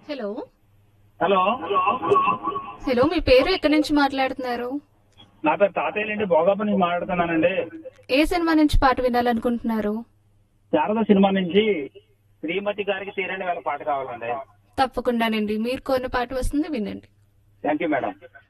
Hello. Hello. Hello, మీ పేరు ఎక్కడి నుంచి మాట్లాడుతున్నారు? నా పేరు తాతయ్యలండి, భోగాపురం నుంచి మాట్లాడుతున్నానండి. ఏ సినిమా నుంచి పాట వినాలనుకుంటున్నారు? శారద సినిమా నుంచి శ్రీమతి గారికి తీరని వేళ పాట కావాలండి. తప్పకుండానండి, మీరు కోరిన పాట వస్తుంది, వినండి. Thank you madam.